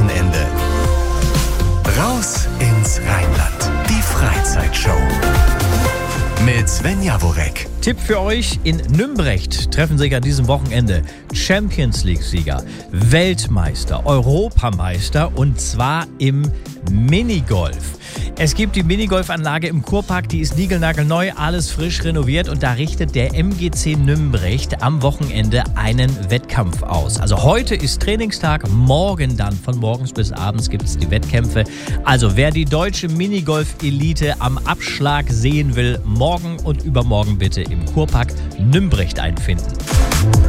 Wochenende. Raus ins Rheinland. Die Freizeitshow. Mit Sven Jaworek. Tipp für euch: In Nümbrecht treffen sich an diesem Wochenende Champions League-Sieger, Weltmeister, Europameister, und zwar im Minigolf. Es gibt die Minigolfanlage im Kurpark, die ist niegelnagelneu, alles frisch renoviert, und da richtet der MGC Nümbrecht am Wochenende einen Wettkampf aus. Also heute ist Trainingstag, morgen dann von morgens bis abends gibt es die Wettkämpfe. Also wer die deutsche Minigolf-Elite am Abschlag sehen will, morgen und übermorgen bitte im Kurpark Nümbrecht einfinden.